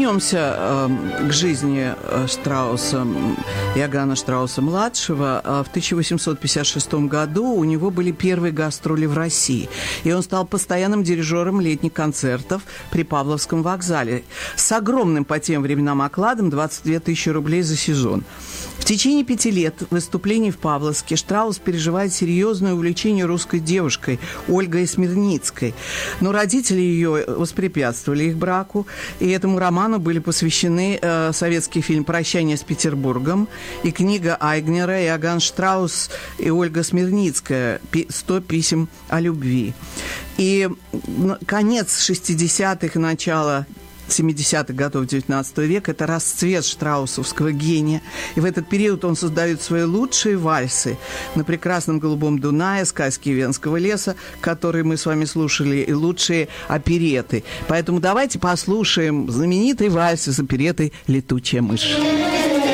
вернемся к жизни Штрауса, Иоганна Штрауса-младшего. В 1856 году у него были первые гастроли в России, и он стал постоянным дирижером летних концертов при Павловском вокзале с огромным по тем временам окладом 22 тысячи рублей за сезон. В течение 5 лет выступлений в Павловске Штраус переживает серьезное увлечение русской девушкой Ольгой Смирницкой. Но родители ее воспрепятствовали их браку, и этому роману были посвящены советский фильм «Прощание с Петербургом» и книга Айгнера «Иоганн Штраус и Ольга Смирницкая. 100 писем о любви». И конец 60-х и начало 70-х годов XIX века – это расцвет штраусовского гения. И в этот период он создает свои лучшие вальсы на прекрасном голубом Дунае, сказки Венского леса, которые мы с вами слушали, и лучшие опереты. Поэтому давайте послушаем знаменитый вальс из опереты «Летучая мышь».